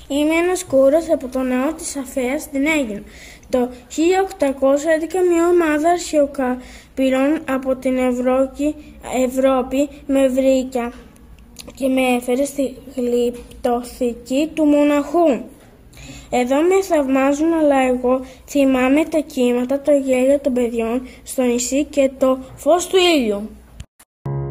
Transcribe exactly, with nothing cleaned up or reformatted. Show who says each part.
Speaker 1: Είμαι ένας κούρας από το ναό της Αφέας στην Αίγυπτο. Το χίλια οκτακόσια έντεκα μια ομάδα αρχαιοκαπηρών από την Ευρώπη, Ευρώπη με βρήκε και με έφερε στη γλυπτοθήκη του μοναχού. Εδώ με θαυμάζουν, αλλά εγώ θυμάμαι τα κύματα, το γέλιο των παιδιών στο νησί και το φως του ήλιου.